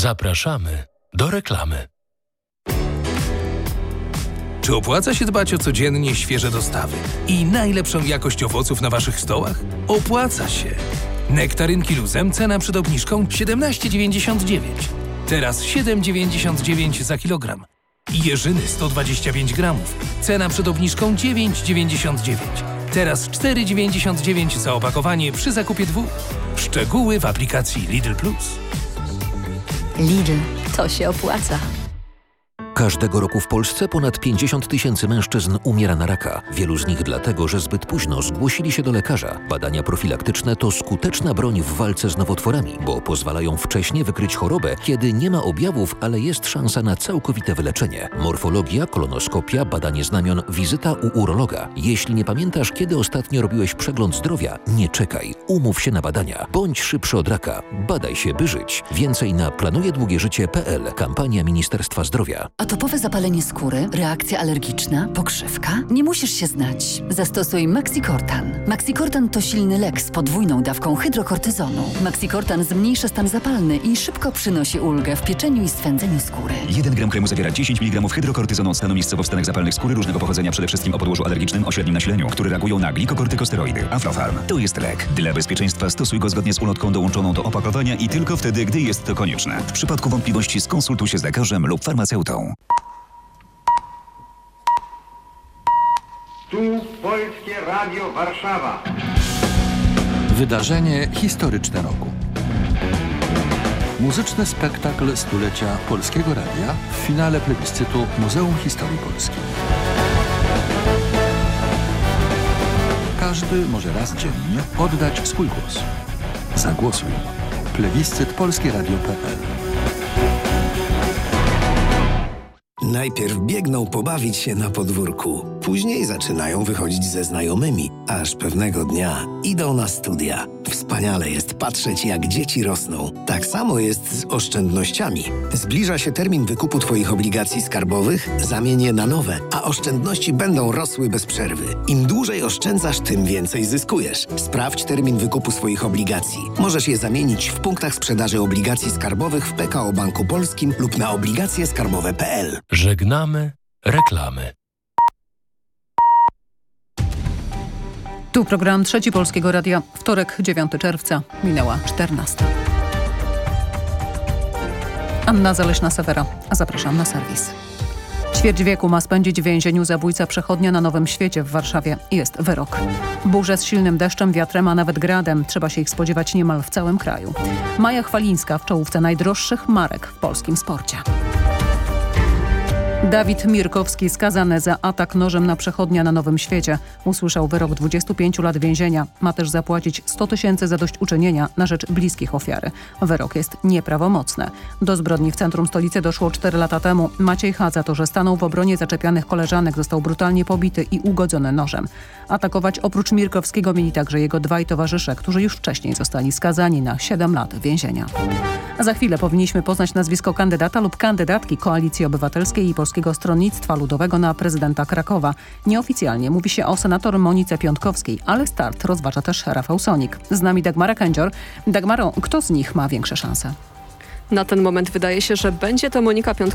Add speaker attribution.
Speaker 1: Zapraszamy do reklamy.
Speaker 2: Czy opłaca się dbać o codziennie świeże dostawy i najlepszą jakość owoców na Waszych stołach? Opłaca się! Nektarynki Luzem cena przed obniżką 17,99. Teraz 7,99 za kilogram. I jeżyny 125 gramów. Cena przed obniżką 9,99. Teraz 4,99 za opakowanie przy zakupie 2. Szczegóły w aplikacji Lidl Plus.
Speaker 3: Lidl, to się opłaca.
Speaker 4: Każdego roku w Polsce ponad 50 000 mężczyzn umiera na raka. Wielu z nich dlatego, że zbyt późno zgłosili się do lekarza. Badania profilaktyczne to skuteczna broń w walce z nowotworami, bo pozwalają wcześnie wykryć chorobę, kiedy nie ma objawów, ale jest szansa na całkowite wyleczenie. Morfologia, kolonoskopia, badanie znamion, wizyta u urologa. Jeśli nie pamiętasz, kiedy ostatnio robiłeś przegląd zdrowia, nie czekaj. Umów się na badania. Bądź szybszy od raka. Badaj się, by żyć. Więcej na planujedługieżycie.pl. Kampania Ministerstwa Zdrowia.
Speaker 3: Atopowe zapalenie skóry, reakcja alergiczna, pokrzywka? Nie musisz się znać. Zastosuj Maxicortan. Maxicortan to silny lek z podwójną dawką hydrokortyzonu. Maxicortan zmniejsza stan zapalny i szybko przynosi ulgę w pieczeniu i swędzeniu skóry.
Speaker 5: 1 gram kremu zawiera 10 mg hydrokortyzonu od stanu miejscowo-wstanek zapalnych skóry różnego pochodzenia, przede wszystkim o podłożu alergicznym o średnim nasileniu, które reagują na glikokortykosteroidy. Aflofarm. To jest lek. Dla bezpieczeństwa stosuj go zgodnie z ulotką dołączoną do opakowania i tylko wtedy, gdy jest to konieczne. W przypadku wątpliwości skonsultuj się z lekarzem lub farmaceutą.
Speaker 6: Tu Polskie Radio Warszawa.
Speaker 7: Wydarzenie historyczne roku. Muzyczny spektakl stulecia Polskiego Radia w finale plebiscytu Muzeum Historii Polski. Każdy może raz dziennie oddać swój głos. Zagłosuj. Plebiscyt polskieradio.pl.
Speaker 8: Najpierw biegną pobawić się na podwórku, później zaczynają wychodzić ze znajomymi, aż pewnego dnia idą na studia. Wspaniale jest patrzeć, jak dzieci rosną. Tak samo jest z oszczędnościami. Zbliża się termin wykupu Twoich obligacji skarbowych, zamień je na nowe, a oszczędności będą rosły bez przerwy. Im dłużej oszczędzasz, tym więcej zyskujesz. Sprawdź termin wykupu swoich obligacji. Możesz je zamienić w punktach sprzedaży obligacji skarbowych w PKO Banku Polskim lub na obligacjeskarbowe.pl.
Speaker 1: Żegnamy reklamy.
Speaker 9: Tu program Trzeci Polskiego Radia. Wtorek, 9 czerwca. Minęła 14. Anna Zaleśna-Sewera. Zapraszam na serwis. Ćwierć wieku ma spędzić w więzieniu zabójca przechodnia na Nowym Świecie w Warszawie. Jest wyrok. Burze z silnym deszczem, wiatrem, a nawet gradem. Trzeba się ich spodziewać niemal w całym kraju. Maja Chwalińska w czołówce najdroższych marek w polskim sporcie. Dawid Mirkowski skazany za atak nożem na przechodnia na Nowym Świecie. Usłyszał wyrok 25 lat więzienia. Ma też zapłacić 100 000 zadośćuczynienia na rzecz bliskich ofiary. Wyrok jest nieprawomocny. Do zbrodni w centrum stolicy doszło 4 lata temu. Maciej H. za to, że stanął w obronie zaczepianych koleżanek, został brutalnie pobity i ugodzony nożem. Atakować oprócz Mirkowskiego mieli także jego dwaj towarzysze, którzy już wcześniej zostali skazani na 7 lat więzienia. A za chwilę powinniśmy poznać nazwisko kandydata lub kandydatki Koalicji Obywatelskiej i Polskiego Stronnictwa Ludowego na prezydenta Krakowa. Nieoficjalnie mówi się o senator Monice Piątkowskiej, ale start rozważa też Rafał Sonik. Z nami Dagmara Kędzior. Dagmaro, kto z nich ma większe szanse?
Speaker 10: Na ten moment wydaje się, że będzie to Monika Piątkowska.